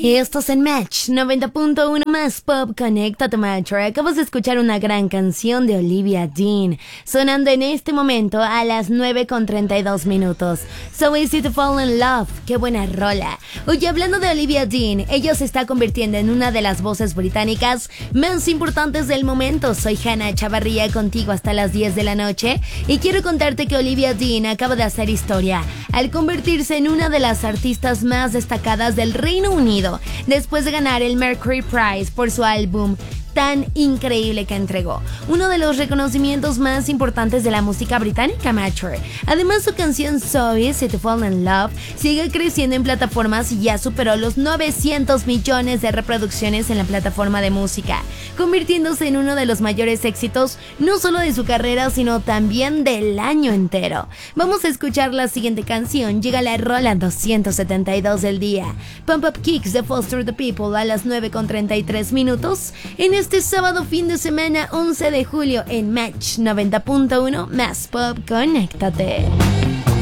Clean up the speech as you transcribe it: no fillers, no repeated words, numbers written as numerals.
Estás en Match 90.1 más Pop. Conéctate, Match. Acabas de escuchar una gran canción de Olivia Dean, sonando en este momento a las 9:32. So Easy to Fall in Love. Qué buena rola. Oye, hablando de Olivia Dean, ella se está convirtiendo en una de las voces británicas más importantes del momento. Soy Hannah Chavarría, contigo hasta las 10 de la noche, y quiero contarte que Olivia Dean acaba de hacer historia al convertirse en una de las artistas más destacadas del Reino Unido después de ganar el Mercury Prize por su álbum tan increíble que entregó, uno de los reconocimientos más importantes de la música británica, Mature. Además, su canción So Easy to Fall in Love sigue creciendo en plataformas y ya superó los 900 millones de reproducciones en la plataforma de música, convirtiéndose en uno de los mayores éxitos no solo de su carrera, sino también del año entero. Vamos a escuchar la siguiente canción. Llega la rola 272 del día, Pump Up Kicks de Foster the People, a las 9:33 en este sábado fin de semana 11 de julio en Match 90.1 más Pop. Conéctate.